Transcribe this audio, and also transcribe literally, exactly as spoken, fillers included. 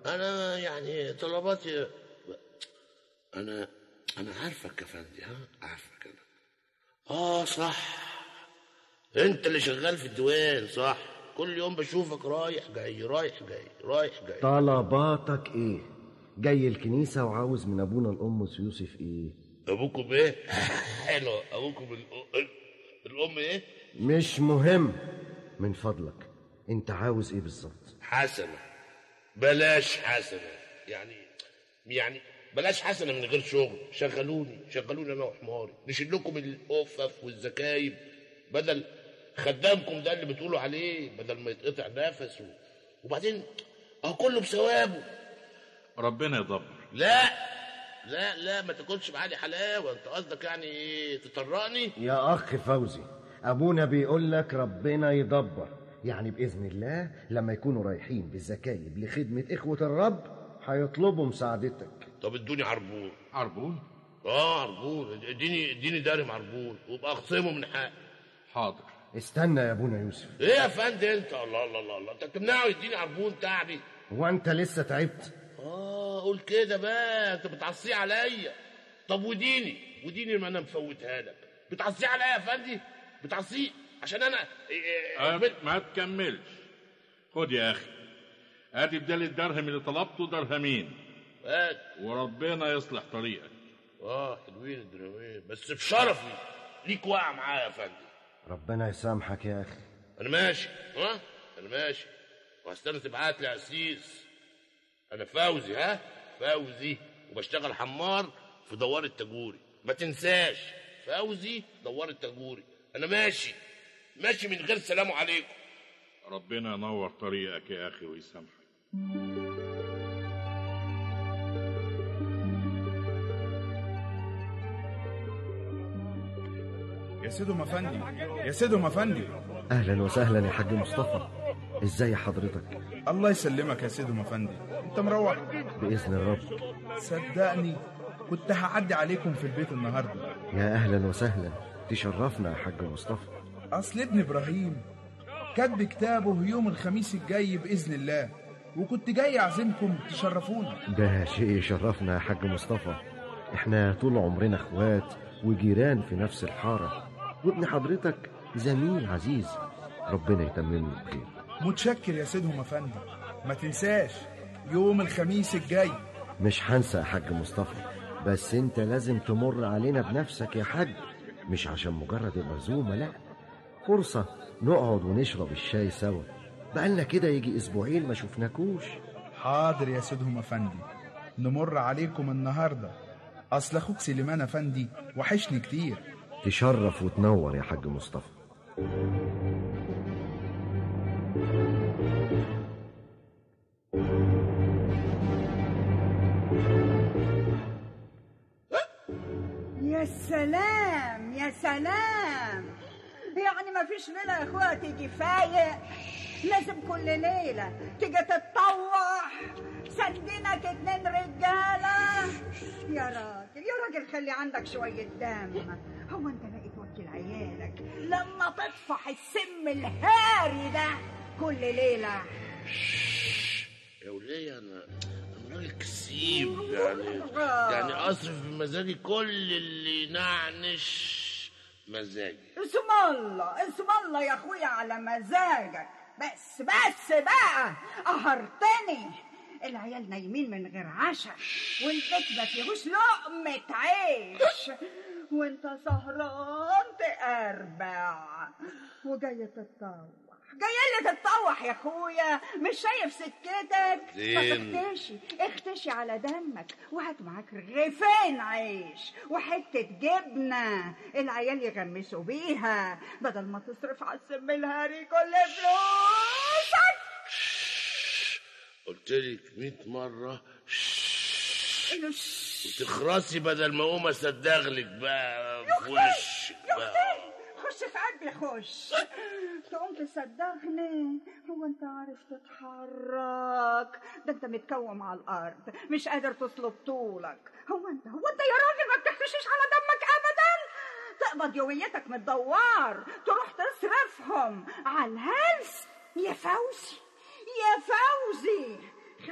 انا يعني طلباتي، انا انا عارفك يا فندي، ها عارفك انا. اه صح، انت اللي شغال في الديوان، صح؟ كل يوم بشوفك رايح جاي رايح جاي رايح جاي. طلباتك ايه؟ جاي الكنيسة وعاوز من ابونا الام يوسف ايه؟ ابوكم ايه؟ حلو، ابوكم الأ... الام ايه؟ مش مهم. من فضلك انت عاوز ايه بالظبط؟ حسنة، بلاش حسنة، يعني يعني بلاش حسنة من غير شغل. شغلوني شغلوني انا وحماري، نشيل لكم الأفف والزكايب بدل خدامكم ده اللي بتقولوا عليه، بدل ما يتقطع نفسه. وبعدين اهو كله بثوابه. ربنا يدبر. لا لا لا، ما تاكلش معالي حلاوه. انت قصدك يعني ايه، تطرقني؟ يا اخ فوزي، ابونا بيقول لك ربنا يدبر، يعني باذن الله لما يكونوا رايحين بالزكايب لخدمه اخوه الرب هيطلبوا مساعدتك. طب ادوني عربون. عربون؟ اه عربون، اديني اديني دارم عربون وابقى اخصمه من حقي. حاضر. استنى يا ابونا يوسف. ايه يا فندم انت؟ الله الله الله الله، انت بتمنعه يديني عربون تعبي؟ هو انت لسه تعبت؟ اه قول كده بقى، انت بتعصيه عليا. طب وديني وديني ما انا مفوتها لك، بتعصيه عليا يا فندي؟ بتعصيه عشان انا أه بت... ما تكملش. خد يا اخي، ادي بدال الدرهم اللي طلبته درهمين. هات وربنا يصلح طريقك. اه حلوين الدرهمين، بس بشرفي ليك واقع معايا يا فندي. ربنا يسامحك يا اخي. انا ماشي، ها انا ماشي، وهستنى تبعت لي عسيس. انا فوزي، ها فوزي، وبشتغل حمار في دوار التجوري، ما تنساش فوزي دوار التجوري. انا ماشي ماشي من غير سلام عليكم. ربنا ينور طريقك يا اخي ويسامحك. يا سيدهم افندي، يا سيدهم افندي. اهلا وسهلا يا حاج مصطفى، ازاي حضرتك؟ الله يسلمك يا سيدهم افندي، انت مروح؟ باذن الرب. صدقني كنت هعدي عليكم في البيت النهارده. يا اهلا وسهلا، تشرفنا يا حاج مصطفى. اصل ابن ابراهيم كاتب كتابه يوم الخميس الجاي باذن الله، وكنت جاي اعزمكم تشرفونا. ده شيء يشرفنا يا حاج مصطفى، احنا طول عمرنا اخوات وجيران في نفس الحاره، وابن حضرتك زميل عزيز، ربنا يتمم له بخير. متشكر يا سيدهم افندي، ما تنساش يوم الخميس الجاي. مش هنسى يا حاج مصطفى، بس انت لازم تمر علينا بنفسك يا حاج، مش عشان مجرد العزومه، لا، فرصه نقعد ونشرب الشاي سوا، بقالنا كده يجي اسبوعين ما شفناكوش. حاضر يا سيدهم افندي، نمر عليكم النهارده، اصل اخوك سليمان افندي وحشني كتير. تشرف وتنور يا حاج مصطفى. يا سلام يا سلام، يعني ما فيش ليلة يا اخويا تيجي فايق؟ لازم كل ليلة تيجي تتطوح سندينك اتنين رجالة. يا راجل يا راجل خلي عندك شوية دم. هو انت لقيت وكيل عيالك لما تطفح السم الهاري ده كل ليلة؟ يا وليه انا انا راجل كسيب، يعني يعني اصرف بمزاجي كل اللي ينعنش مزاجي. اسم الله اسم الله يا اخويا على مزاجك. بس بس بقى قهرتني. العيال نايمين من غير عشاء، والبيت ما فيهوش لقمة عيش، وانت سهران تقربع وجاي تتطوح. جاي لي تتطوح يا اخويا، مش شايف سكتك؟ زين. اختشي اختشي على دمك، وهات معاك رغيفين عيش وحته جبنه العيال يغمسوا بيها، بدل ما تصرف على السم الهاري كل فلوسك. قلت لك مئة مره وتخرسي بدل ما اقوم اصدغلك بقى في وشك بقى. خش في قلبي خش. تقوم تصدقني؟ هو انت عارف تتحرك؟ ده انت متكوم على الارض مش قادر تصلب طولك. هو انت هو انت يا راجل ما بتحتشيش على دمك ابدا؟ تقبض يوميتك من الدوار تروح تصرفهم على الهلس؟ يا فوزي يا فوزي